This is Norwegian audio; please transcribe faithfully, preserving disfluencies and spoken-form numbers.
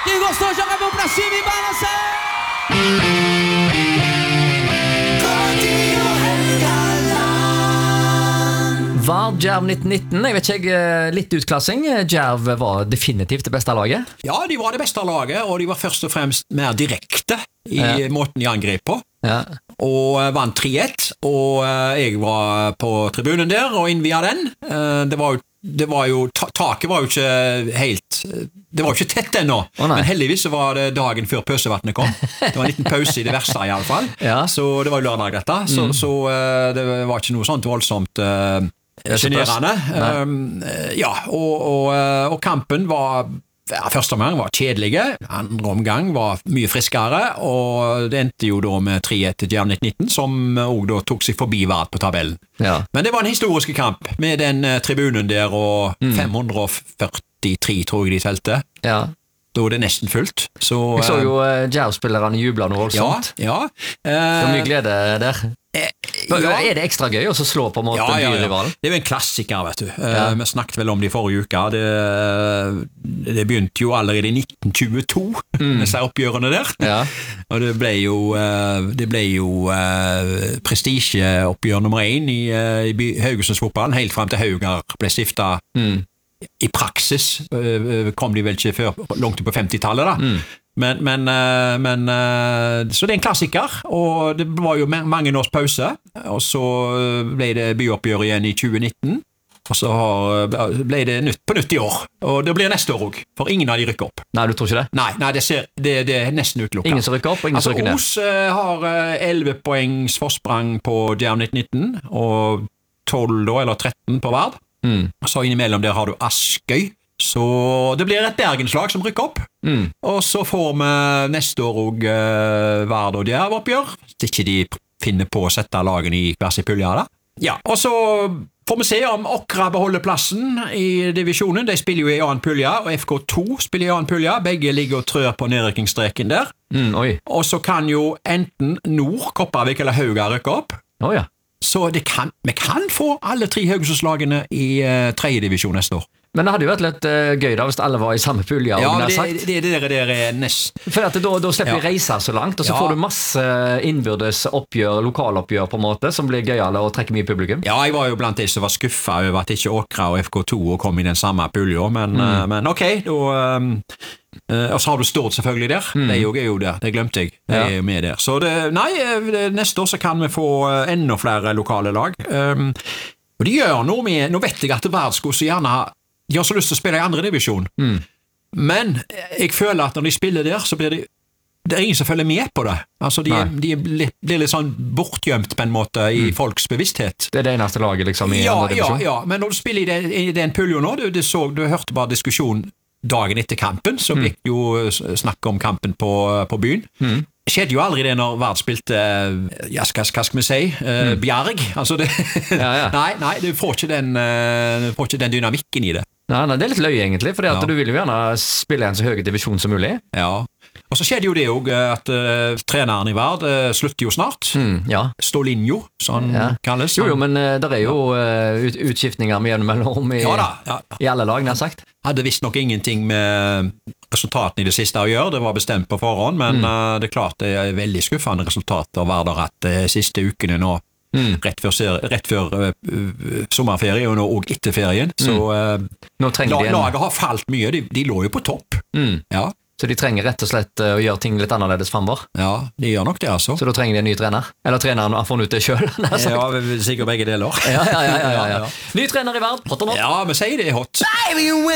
Quem gostou, joga a mão pra cima e balança! Var Djerv nitten nitten, jeg vet ikke, jeg, litt utklassing. Djerv var definitivt det beste laget. Ja, de var det beste laget, og de var først og fremst mer direkte i Ja. måten de angrep på. Ja. Og eh, vant tre ett, og eh, jeg var på tribunen der og innvia den. Eh, Det var jo, det var jo ta, taket var jo ikke helt, det var jo ikke tett ennå, Å, nei. men heldigvis så var det dagen før pøsevannet kom. Det var en liten pause i det verste i alle fall, Ja. så det var jo lørdag dette, så, så eh, det var ikke noe sånt voldsomt eh, er så generende. Nei. Um, ja, og, og, eh, og kampen var ja, første omgang var kjedelige, andre omgang var mye friskere, og det endte jo da med tre ett til Djerv nitten nitten, som også da tok seg forbi Vard på tabellen. Ja. Men det var en historisk kamp, med den eh, tribunen der, og fem hundre og førtitre tror jeg de telte. Ja. Da er det nesten fullt. Så, Jeg så eh, jo uh, Djerv-spillerne jubla noe ja, voldsomt. ja. Det var Eh, mye glede der. eh, For, ja. Er det ekstra gøy å så slå på en måte Ja, ja, ja. byrivalen? Det er jo en klassiker, vet du. Eh, Ja. Vi snakket vel om det i forrige uke. Det, det begynte jo allerede i nitten tjueto, disse oppgjørene der. Ja. Og det ble jo, eh, det ble jo eh, prestisjeoppgjør nummer én i, eh, i by- Haugesundsfotballen, helt frem til Haugar ble stifta. Mm. I praksis eh, kom de vel ikke før langt på femtitallet da. Men, men, eh, men eh, så det er en klassiker, og det var jo ma- mange års pause, og så eh, ble det byoppgjør igjen i tjue nitten, og så har, ble det nytt på nytt i år, og det blir neste år også, for ingen av de rykker opp. Nei, du tror ikke det? Nei, nei det, ser, det, det er nesten utelukket. Ingen som rykker opp, og ingen Altså, som rykker ned. Os eh, har eh, elleve poengs forsprang på Djerv nitten nitten, og tolv da, eller tretten på Vard. Mm. Så innimellom der har du Askøy, så det blir et Bergenslag som rykker opp. Mm. Og så får vi neste år også uh, Vard og Djerv oppgjør, hvis ikke de finner på å sette lagene i hver sin pulje da. Ja, og så får vi se om Åkra beholder plassen i divisjonen. De spiller jo i annen pulje, og F K to spiller i annen pulje. Begge ligger og trør på nedrykkingsstreken der. Mm, oi. Og så kan jo enten Nord, Kopervik eller Haugar rykke opp. Å ja. Så det kan, vi kan få alle tre Haugesundslagene i uh, tredje divisjon neste år. Men det hadde jo vært litt uh, gøy da hvis alle var i samme pulje. Ja, og det, sagt. det, det, det der er nest... For at da, da slipper Ja. vi reise så langt, og så Ja. får du masse innbyrdes oppgjør, lokaloppgjør på en måte, som blir gøyale og trekker mye publikum. Ja, jeg var jo blant de som var skuffet over at ikke Åkra og F K to kom i den samme pulja, men, Mm. uh, men ok, da... Um, uh, og så har du Stord selvfølgelig der. Mm. Det er jo, er jo der, det glemte jeg. Det Ja. er jo med der. Så det, nei, eh, neste år så kan vi få uh, enda flere lokale lag. Um, og de gjør noe med... Nå vet jeg at Vardsko så gjerne har de har så lyst til å spille i andre divisjon. Mm. Men jeg føler at når de spiller der, så blir de det er ingen som følger med på det. Altså, de, Nei. de blir litt, blir litt sånn bortgjemt på en måte i Mm. folks bevissthet. Det er det eneste laget liksom i Ja, andre ja, divisjon. ja, men når du spiller i den, i den pulja nå, du, du, så, du hørte bare diskusjon dagen etter kampen, så Mm. gikk jo s- snakk om kampen på, på byen. Mm. Skjedde jo aldri det når Vard spilte, ja, hva, hva skal vi si, eh, Bjerg. Altså det, Mm. Ja, ja. nei, nei, du får ikke den, eh, du får ikke den dynamikken i det. Nei, nei, det er litt løye egentlig, for Ja. du vil jo gjerne spille i en så høy divisjon som mulig. Ja. Og så skjedde jo det òg at uh, treneren i Vard uh, slutter jo snart. Mm, ja. Stolinho, som han Ja. kalles. Jo, jo, men uh, det er jo uh, ut, utskiftninger med jevne mellomrom i, Ja da, ja. i alle lag, nær sagt. Hadde visstnok ingenting med resultatene i det siste å gjøre, det var bestemt på forhånd, men Mm. uh, det er klart det er veldig skuffende resultater Vard har hatt de siste ukene nå, Mm. rett før, ser- rett før uh, uh, sommerferie og nå og etter ferien. Så uh, Nå trenger la, de en, laget har falt mye, de, de lå jo på topp. mm, Ja, så de trenger rett og slett uh, å gjøre ting litt annerledes fremover. ja, de gjør nok det altså. Så da trenger de en ny trener. Eller treneren har funnet ut det selv, nær sagt. Ja, sikkert begge deler. Ja, ja, ja, ja, ja, ja. Ny trener i Vard, hot or not? Ja, vi sier det er hot.